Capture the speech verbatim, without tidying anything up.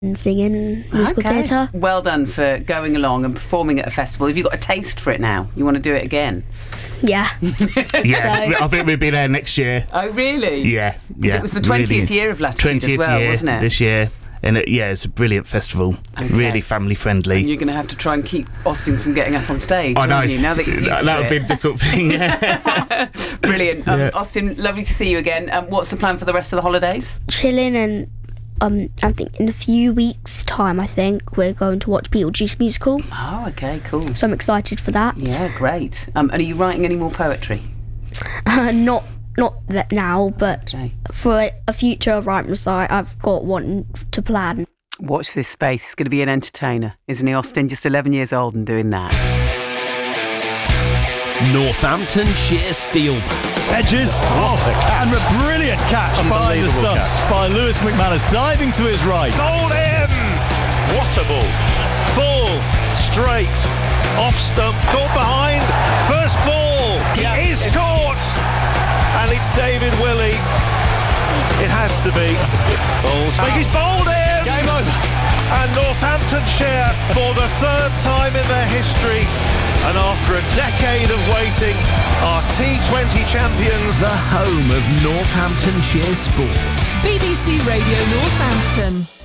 and singing musical Okay. theatre. Well done for going along and performing at a festival. Have you got a taste for it now? You want to do it again? Yeah. Yeah, So- I think we'll be there next year. Oh, really? Yeah, Because yeah. it was the twentieth really. year of Latitude as well, year wasn't it? this year. And it, yeah, it's a brilliant festival. Okay. Really family friendly. And you're going to have to try and keep Austin from getting up on stage, I know. aren't you? Now that he's used that to would be it. a difficult thing. Yeah. Brilliant. Um, Yeah. Austin, lovely to see you again. Um, what's the plan for the rest of the holidays? Chilling, and um, I think in a few weeks' time, I think we're going to watch Beetlejuice musical. Oh, okay, cool. So I'm excited for that. Yeah, great. Um, and are you writing any more poetry? Uh, not not that now, but Okay. for a future Right Recite, I've got one to plan. Watch this space. He's going to be an entertainer, isn't he, Austin? Just eleven years old and doing that. Northamptonshire Steelbacks. Edges, what a catch. And a brilliant catch by the stumps by Lewis McManus, diving to his right. Goal in! What a ball. Full, straight, off stump, caught behind, first ball, yeah. It is caught! And it's David Willey. It has to be. Ballsmake is bowled in! Game over. And Northamptonshire, for the third time in their history, and after a decade of waiting, are T twenty champions. The home of Northamptonshire sport. B B C Radio Northampton.